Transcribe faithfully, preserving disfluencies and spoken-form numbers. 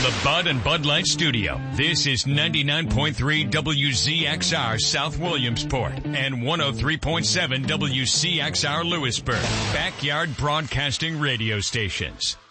the Bud and Bud Light Studio, this is ninety-nine point three W Z X R South Williamsport and one oh three point seven W C X R Lewisburg, Backyard Broadcasting Radio Stations.